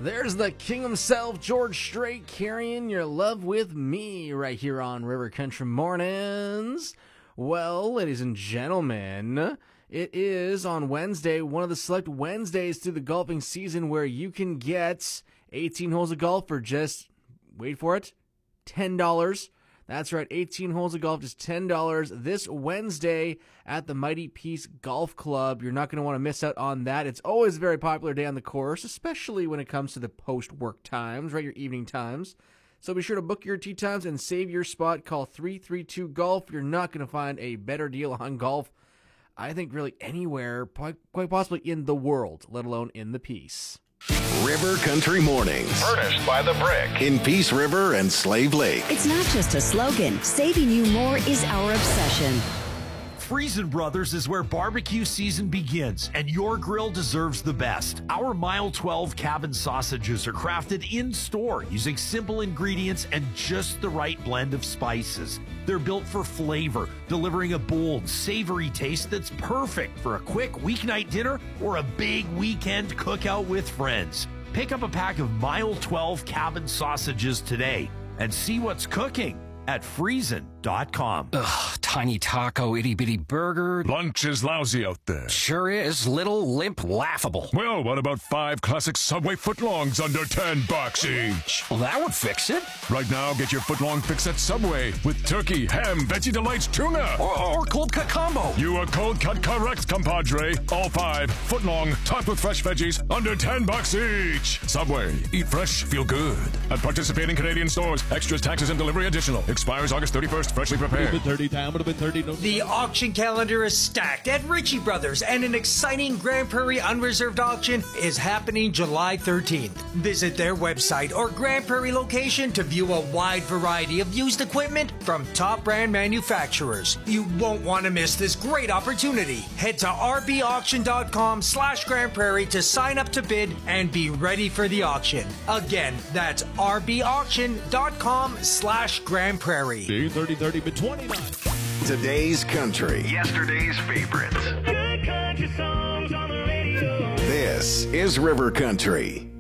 There's the king himself, George Strait, carrying your love with me right here on River Country Mornings. Well, ladies and gentlemen, it is on Wednesday, one of the select Wednesdays through the golfing season where you can get 18 holes of golf for just, wait for it, $10. That's right, 18 holes of golf, just $10 this Wednesday at the Mighty Peace Golf Club. You're not going to want to miss out on that. It's always a very popular day on the course, especially when it comes to the post-work times, right, your evening times. So be sure to book your tee times and save your spot. Call 332-GOLF. You're not going to find a better deal on golf, I think, really anywhere, quite possibly in the world, let alone in the Peace. River Country Mornings. Furnished by The Brick in Peace River and Slave Lake. It's not just a slogan. Saving you more is our obsession. Friesen Brothers is where barbecue season begins, and your grill deserves the best. Our Mile 12 cabin sausages are crafted in-store using simple ingredients and just the right blend of spices. They're built for flavor, delivering a bold, savory taste that's perfect for a quick weeknight dinner or a big weekend cookout with friends. Pick up a pack of Mile 12 cabin sausages today and see what's cooking at Friesen.com. Ugh, tiny taco, itty-bitty burger. Lunch is lousy out there. Sure is. Little, limp, laughable. Well, what about 5 classic Subway footlongs under $10 each? Well, that would fix it. Right now, get your footlong fix at Subway with turkey, ham, Veggie Delights, tuna. Or cold cut combo. You are cold cut correct, compadre. All 5 footlong, topped with fresh veggies, under $10 each. Subway. Eat fresh, feel good. At participating Canadian stores. Extras, taxes, and delivery additional. Expires August 31st. Freshly prepared. The auction calendar is stacked at Ritchie Brothers, and an exciting Grand Prairie unreserved auction is happening July 13th. Visit their website or Grand Prairie location to view a wide variety of used equipment from top brand manufacturers. You won't want to miss this great opportunity. Head to rbauction.com/Grand Prairie to sign up to bid and be ready for the auction. Again, that's rbauction.com/Grand Prairie. 30-30-29. Today's country. Yesterday's favorites. Good country songs on the radio. This is River Country.